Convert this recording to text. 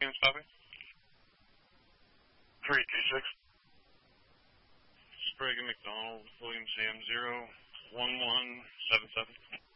Copy. 326. Sprague and McDonald, William Sam 01177.